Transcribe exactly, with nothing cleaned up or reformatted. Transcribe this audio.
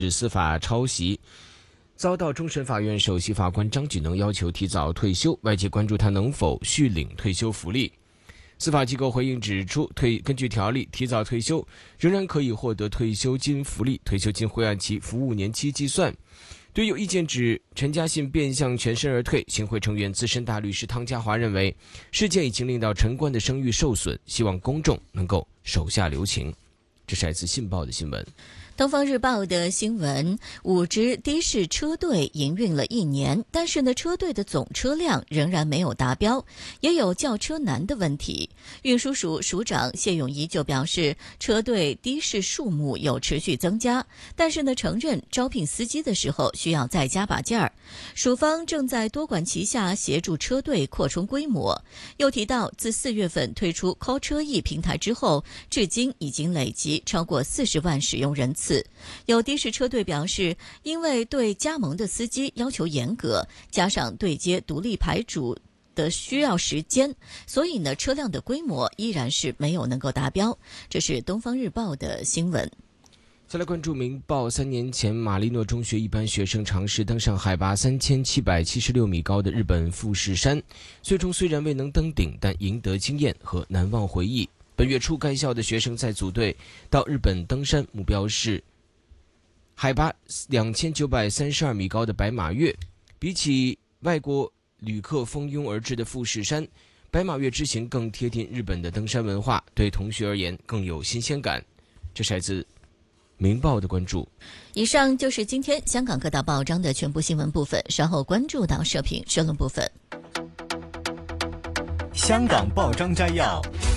司法抄袭，遭到终审法院首席法官张举能要求提早退休，外界关注他能否续领退休福利。司法机构回应指出，退根据条例，提早退休仍然可以获得退休金福利，退休金会按其服务年期计算。对有意见指陈嘉信变相全身而退，行会成员资深大律师汤家华认为，事件已经令到陈官的声誉受损，希望公众能够手下留情。这是来自《信报》的新闻。 东方日报的新闻，五支的士车队营运了一年，但是呢，车队的总车辆仍然没有达标，也有叫车难的问题。运输署署长谢永仪就表示，车队的士数目有持续增加，但是呢，承认招聘司机的时候需要再加把劲儿。署方正在多管齐下协助车队扩充规模。又提到，自四月份推出 call 车易平台之后，至今已经累积超过四十万使用人次。有的士车队表示，因为对加盟的司机要求严格，加上对接独立牌主的需要时间，所以呢，车辆的规模依然是没有能够达标。这是东方日报的新闻。 再来关注明报，三年前马利诺中学一班学生尝试登上海拔三千七百七十六米高的日本富士山，最终虽然未能登顶，但赢得经验和难忘回忆。本月初，该校的学生在组队到日本登山，目标是海拔两千九百三十二米高的白马岳。比起外国旅客蜂拥而至的富士山，白马岳之行更贴近日本的登山文化，对同学而言更有新鲜感。这是来自明报的关注。 以上就是今天香港各大报章的全部新闻部分，稍后关注到社评社论部分。 香港报章摘要。